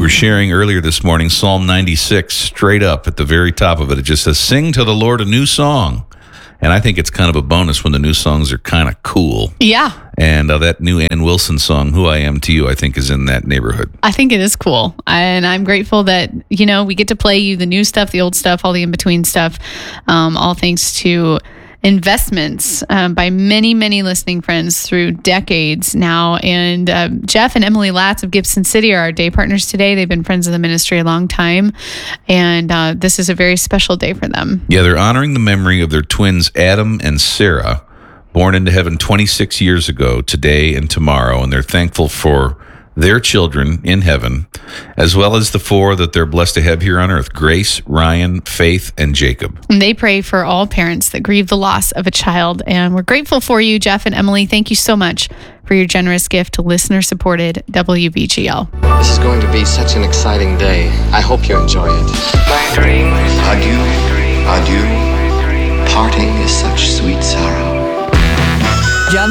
were sharing earlier this morning, Psalm 96, straight up at the very top of it. It just says, sing to the Lord a new song. And I think it's kind of a bonus when the new songs are kind of cool. Yeah. And that new Ann Wilson song, Who I Am to You, I think is in that neighborhood. I think it is cool. And I'm grateful that, we get to play you the new stuff, the old stuff, all the in-between stuff, all thanks to investments by many, many listening friends through decades now. And Jeff and Emily Latz of Gibson City are our day partners today. They've been friends of the ministry a long time. And this is a very special day for them. Yeah, they're honoring the memory of their twins, Adam and Sarah, born into heaven 26 years ago, today and tomorrow. And they're thankful for their children in heaven, as well as the four that they're blessed to have here on earth, Grace, Ryan, Faith, and Jacob. And they pray for all parents that grieve the loss of a child. And we're grateful for you, Jeff and Emily. Thank you so much for your generous gift to listener-supported WBGL. This is going to be such an exciting day. I hope you enjoy it. Adieu, adieu. Parting is such sweet sorrow.